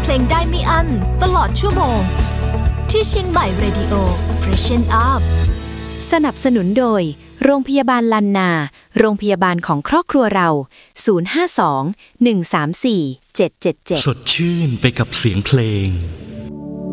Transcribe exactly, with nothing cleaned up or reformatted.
เพลงได้ไม่อั้นตลอดชั่วโมงที่เชียงใหม่ Radio Freshen Up สนับสนุนโดยโรงพยาบาลลันนาโรงพยาบาลของครอบครัวเราศูนย์ ห้า สอง หนึ่ง สาม สี่ เจ็ด เจ็ด เจ็ดสดชื่นไปกับเสียงเพลง